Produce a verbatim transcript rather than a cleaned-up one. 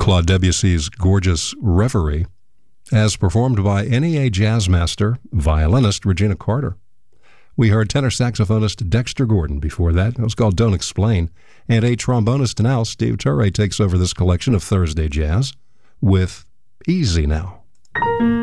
Claude Debussy's gorgeous Reverie, as performed by N E A jazz master, violinist Regina Carter. We heard tenor saxophonist Dexter Gordon before that. It was called Don't Explain. And a trombonist now, Steve Turre, takes over this collection of Thursday Jazz with Easy Now.